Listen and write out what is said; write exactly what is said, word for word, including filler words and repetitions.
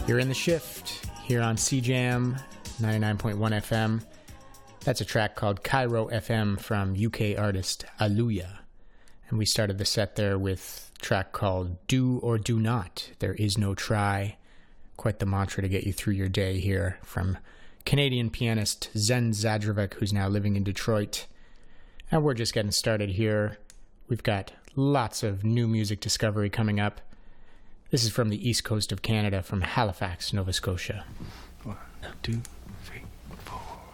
You're in the shift here on C Jam ninety-nine point one F M. That's a track called Cairo F M from U K artist Aluya. And we started the set there with a track called Do or Do Not. There is no try. Quite the mantra to get you through your day here from Canadian pianist Zen Zadrovic, who's now living in Detroit. And we're just getting started here. We've got lots of new music discovery coming up. This is from the east coast of Canada, from Halifax, Nova Scotia. One, two,